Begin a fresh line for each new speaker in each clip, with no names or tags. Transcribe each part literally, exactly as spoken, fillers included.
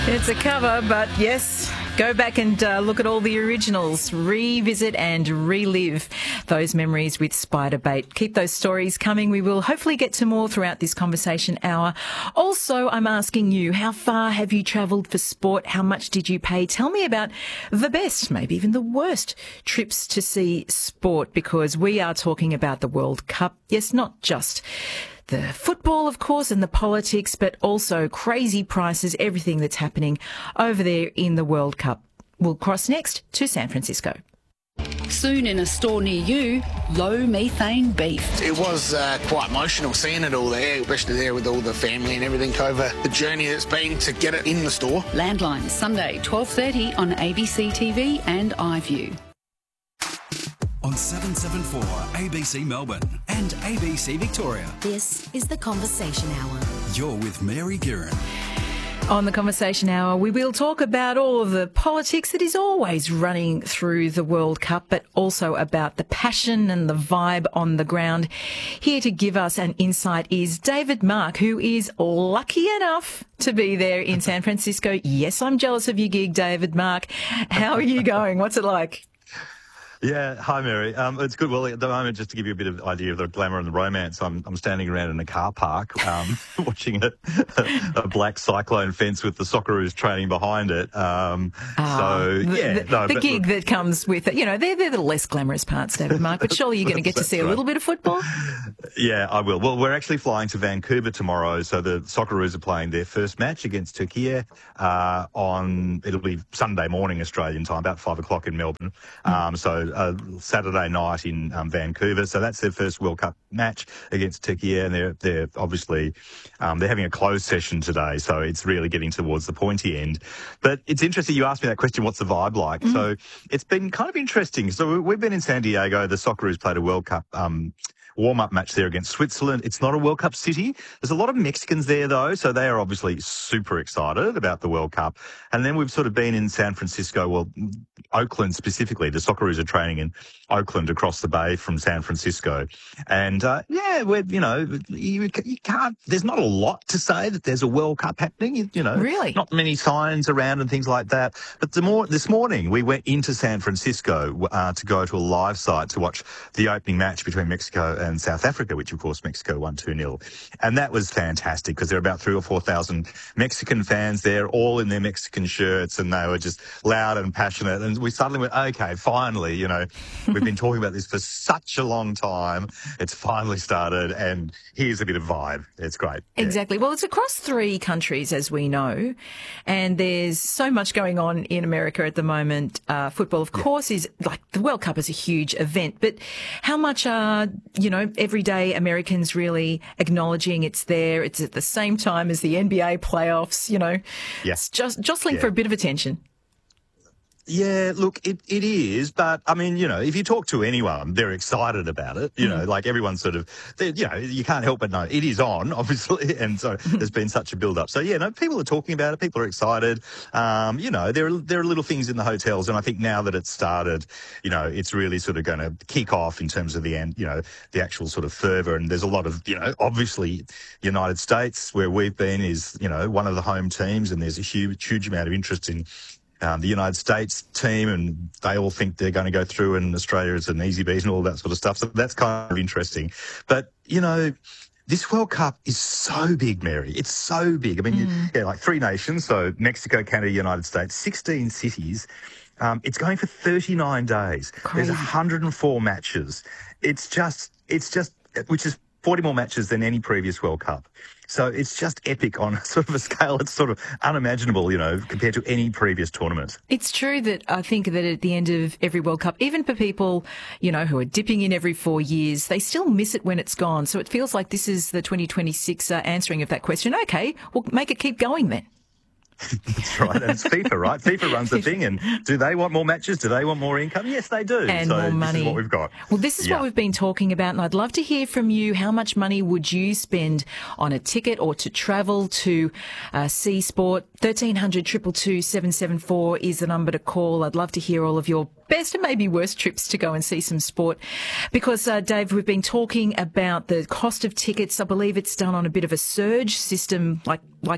It's a cover, but yes, go back and uh, look at all the originals, revisit and relive those memories with Spiderbait. Keep those stories coming. We will hopefully get to more throughout this conversation hour. Also, I'm asking you, how far have you travelled for sport? How much did you pay? Tell me about the best, maybe even the worst trips to see sport, because we are talking about the World Cup. Yes, not just the football, of course, and the politics, but also crazy prices, everything that's happening over there in the World Cup. We'll cross next to San Francisco.
Soon in a store near you, low methane beef.
It was uh, quite emotional seeing it all there, especially there with all the family and everything over the journey it's been to get it in the store.
Landline, Sunday, twelve thirty on A B C T V and iView.
On seven seven four A B C Melbourne and A B C Victoria.
This is The Conversation Hour.
You're with Mary Guerin.
On The Conversation Hour, we will talk about all of the politics that is always running through the World Cup, but also about the passion and the vibe on the ground. Here to give us an insight is David Mark, who is lucky enough to be there in San Francisco. Yes, I'm jealous of your gig, David Mark. How are you going? What's it like?
Yeah, hi Mary. Um, it's good. Well, at the moment, just to give you a bit of idea of the glamour and the romance, I'm I'm standing around in a car park, um, watching a, a black cyclone fence with the Socceroos training behind it. Um,
Ah,
so
the,
yeah,
the,
no,
the
but,
gig that comes with it, you know, they're they're the less glamorous parts, David Mark. But surely you're going to get to see a
right.
little bit of football.
Yeah, I will. Well, we're actually flying to Vancouver tomorrow, so the Socceroos are playing their first match against Turkey uh, on, it'll be Sunday morning Australian time, about five o'clock in Melbourne. Mm. Um, so uh, Saturday night in um, Vancouver. So that's their first World Cup match against Turkey, and they're they're obviously um, they're having a closed session today, so it's really getting towards the pointy end. But it's interesting you asked me that question. What's the vibe like? Mm. So it's been kind of interesting. So we've been in San Diego. The Socceroos played a World Cup Um, warm-up match there against Switzerland. It's not a World Cup city. There's a lot of Mexicans there, though, so they are obviously super excited about the World Cup. And then we've sort of been in San Francisco, well, Oakland specifically. The Socceroos are training in Oakland across the bay from San Francisco. And, uh, yeah, we're, you know, you, you can't, there's not a lot to say that there's a World Cup happening, you, you know.
Really?
Not many signs around and things like that. But the more, this morning we went into San Francisco uh, to go to a live site to watch the opening match between Mexico and South Africa, which of course Mexico won two nil. And that was fantastic because there were about three or four thousand Mexican fans there, all in their Mexican shirts, and they were just loud and passionate. And we suddenly went, okay, finally, you know, we've been talking about this for such a long time. It's finally started, and here's a bit of vibe. It's great.
Exactly.
Yeah.
Well, it's across three countries, as we know, and there's so much going on in America at the moment. Uh, football, of course, is like the World Cup is a huge event, but how much are, you know, everyday Americans really acknowledging it's there? It's at the same time as the N B A playoffs, you know.
Yeah.
It's just jostling
yeah.
for a bit of attention.
Yeah, look, it, it is, but I mean, you know, if you talk to anyone, they're excited about it. You mm. know, like everyone's sort of, you know, you can't help but know it is on, obviously, and so there's been such a build-up. So yeah, no, people are talking about it. People are excited. Um, you know, there are there are little things in the hotels, and I think now that it's started, you know, it's really sort of going to kick off in terms of the end, you know, the actual sort of fervour. And there's a lot of, you know, obviously, United States, where we've been, is, you know, one of the home teams, and there's a huge huge amount of interest in Um, the United States team, and they all think they're going to go through, and Australia is an easy beat and all that sort of stuff. So that's kind of interesting. But, you know, this World Cup is so big, Mary. It's so big. I mean, mm. you, yeah, like three nations, so Mexico, Canada, United States, sixteen cities. Um, it's going for thirty-nine days.
Crazy.
There's one hundred four matches. It's just, it's just, which is forty more matches than any previous World Cup. So it's just epic on sort of a scale that's sort of unimaginable, you know, compared to any previous tournament.
It's true that I think that at the end of every World Cup, even for people, you know, who are dipping in every four years, they still miss it when it's gone. So it feels like this is the twenty twenty-six uh, answering of that question. Okay, well, make it keep going then.
That's right. And it's FIFA, right? FIFA runs the thing. And do they want more matches? Do they want more income? Yes, they do.
And
so
more money.
This is what we've got.
Well, this is
yeah.
what we've been talking about, and I'd love to hear from you. How much money would you spend on a ticket or to travel to uh, see sport? thirteen hundred, two two two, seven seven four is the number to call. I'd love to hear all of your best and maybe worst trips to go and see some sport. Because, uh, Dave, we've been talking about the cost of tickets. I believe it's done on a bit of a surge system, like like an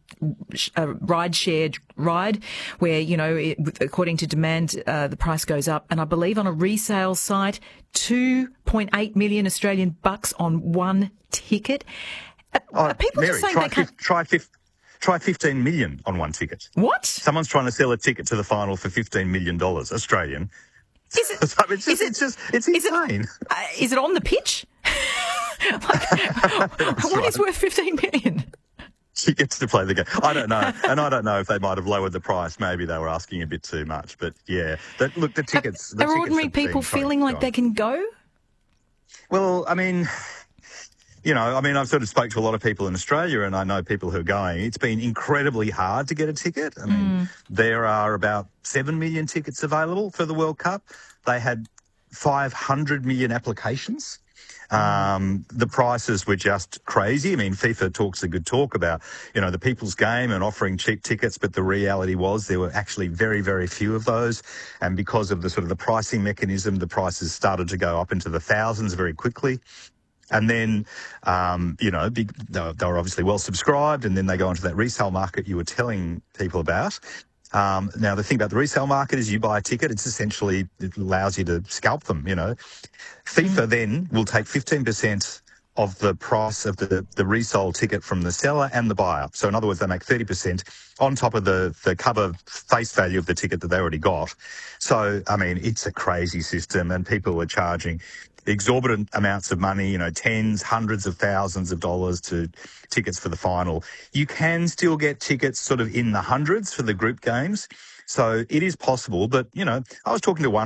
a ride shared ride where, you know, it, according to demand, uh, the price goes up. And I believe on a resale site, two point eight million Australian bucks on one ticket. Uh,
Oh,
are people
Mary,
just saying
try,
they can't...
fif- try, fif- try fifteen million on one ticket.
What?
Someone's trying to sell a ticket to the final for fifteen million dollars Australian.
Is it,
So it's, just,
is it-
it's just, it's
is it-
insane.
uh, is it on the pitch? Like, what
right.
is worth fifteen million?
She gets to play the game. I don't know. And I don't know if they might have lowered the price. Maybe they were asking a bit too much. But yeah, the, look, the tickets. the
Are
tickets
ordinary
have been
people
trying-
feeling like they can go?
Well, I mean, you know, I mean, I've sort of spoke to a lot of people in Australia and I know people who are going. It's been incredibly hard to get a ticket. I mean,
Mm.
there are about seven million tickets available for the World Cup. They had five hundred million applications. Um, the prices were just crazy. I mean, FIFA talks a good talk about, you know, the people's game and offering cheap tickets, but the reality was there were actually very, very few of those. And because of the sort of the pricing mechanism, the prices started to go up into the thousands very quickly. And then, um, you know, big, they were they were obviously well subscribed, and then they go into that resale market you were telling people about. Um, now, the thing about the resale market is you buy a ticket, it's essentially, it allows you to scalp them, you know. FIFA then will take fifteen percent of the price of the, the resold ticket from the seller and the buyer. So in other words, they make thirty percent on top of the, the cover face value of the ticket that they already got. So, I mean, it's a crazy system and people are charging exorbitant amounts of money, you know, tens, hundreds of thousands of dollars to tickets for the final. You can still get tickets sort of in the hundreds for the group games. So it is possible. But, you know, I was talking to one